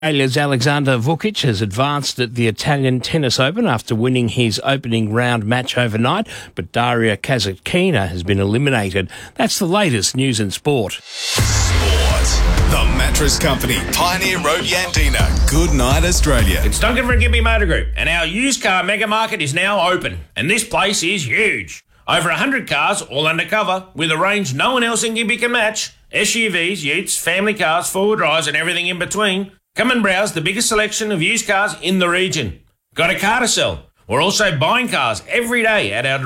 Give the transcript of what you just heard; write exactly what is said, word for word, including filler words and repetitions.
Australia's Alexander Vukic has advanced at the Italian Tennis Open after winning his opening round match overnight, but Daria Kasatkina has been eliminated. That's the latest news in sport. Sport. The Mattress Company, Pioneer Road, Yandina. Good night, Australia. It's Duncan from Gimpy Motor Group, and our used car mega market is now open, and this place is huge. Over one hundred cars, all undercover, with a range no one else in Gimpy can match. S U Vs, utes, family cars, four-wheel drives and everything in between. Come and browse the biggest selection of used cars in the region. Got a car to sell? We're also buying cars every day at our